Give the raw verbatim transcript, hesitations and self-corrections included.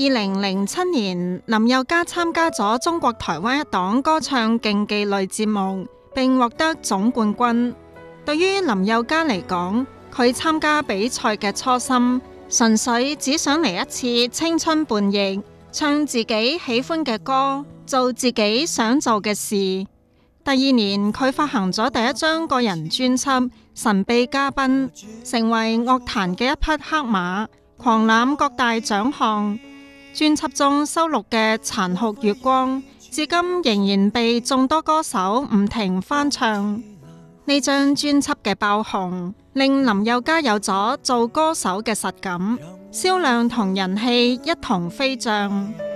二零零七年，林宥嘉參加咗中國台灣一檔歌唱競技類節目，並獲得總冠軍。對於林宥嘉嚟講，佢參加比賽嘅初心，純粹只想嚟一次青春叛逆，唱自己喜歡嘅歌，做自己想做嘅事。第二年，佢發行咗第一張個人專輯《神秘嘉賓》，成為樂壇嘅一匹黑馬，狂攬各大獎項。專輯中收錄嘅《殘酷月光》，至今仍然被眾多歌手唔停翻唱。呢張專輯嘅爆紅，令林宥嘉有咗做歌手嘅實感，銷量同人氣一同飛漲。